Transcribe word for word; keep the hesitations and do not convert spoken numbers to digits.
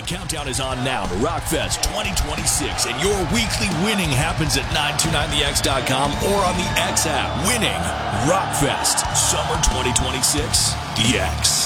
countdown is on now to Rockfest twenty twenty-six, and your weekly winning happens at nine two nine the x dot com or on the X app. Winning Rockfest Summer twenty twenty-six, the X.